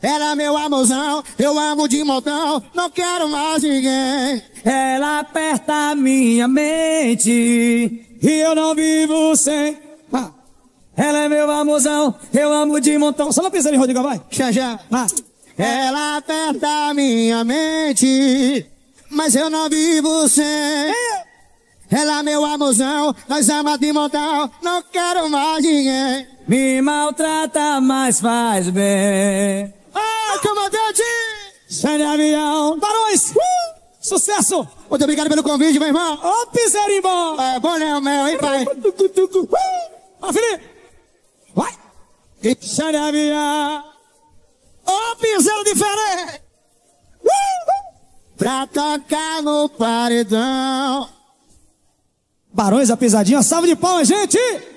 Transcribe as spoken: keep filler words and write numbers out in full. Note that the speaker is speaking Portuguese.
Ela é meu amorzão, eu amo de montão, não quero mais ninguém. Ela aperta minha mente e eu não vivo sem. Ah. Ela é meu amorzão, eu amo de montão. Só uma pisadinha, Rodrigo, vai. Já, já. Ah. Ela aperta minha mente, mas eu não vivo sem. É. Ela é meu amorzão, nós amamos de montão, não quero mais ninguém. Me maltrata, mas faz bem. Ai, comandante! Sai de avião. Barões! Uh! Sucesso! Muito obrigado pelo convite, meu irmão. Ô, piseirinho bom! É bom, né, o meu, hein, pai? Ó, Felipe! Vai! Sai de avião. Ô, piseiro diferente! Uh! Pra tocar no paredão. Barões, a pisadinha. Salve de palmas, gente!